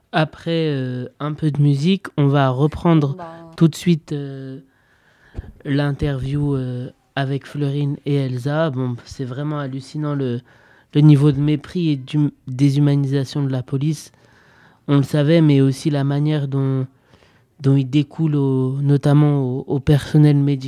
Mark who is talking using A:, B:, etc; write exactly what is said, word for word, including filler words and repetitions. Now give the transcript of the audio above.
A: Après euh, un peu de musique, on va reprendre
B: Ben,
A: tout de suite euh, l'interview euh, avec Fleurine et Elsa. Bon, c'est vraiment hallucinant le, le niveau de mépris et de déshumanisation de la police. On le savait, mais aussi la manière dont, dont il découle au, notamment au, au personnel médical